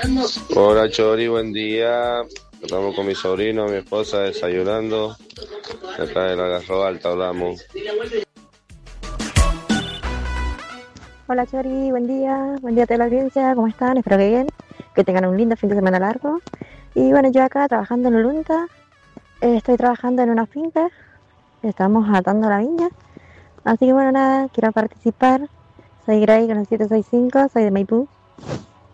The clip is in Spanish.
Hola Chori, buen día. Estamos con mi sobrino, mi esposa desayunando. Acá de la Garro Alta hablamos. Hola Chori, buen día a toda la audiencia, ¿cómo están? Espero que bien, que tengan un lindo fin de semana largo. Y bueno, yo acá trabajando en Olunta, estoy trabajando en una finca, estamos atando la viña. Así que bueno, nada, quiero participar. Soy Gray con el 765, soy de Maipú.